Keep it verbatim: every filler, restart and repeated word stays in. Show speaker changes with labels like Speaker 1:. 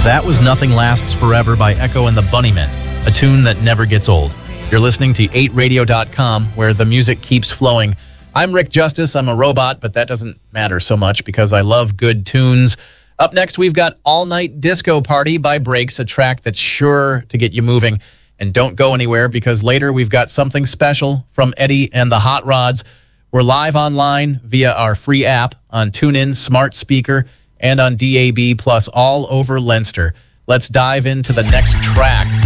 Speaker 1: That was Nothing Lasts Forever by Echo and the Bunnymen, a tune that never gets old. You're listening to eight radio dot com, where the music keeps flowing. I'm Rick Justice. I'm a robot, but that doesn't matter so much because I love good tunes. Up next, we've got All Night Disco Party by Breaks, a track that's sure to get you moving. And don't go anywhere, because later we've got something special from Eddie and the Hot Rods. We're live online via our free app on TuneIn, Smart Speaker, and on D A B plus all over Leinster. Let's dive into the next track.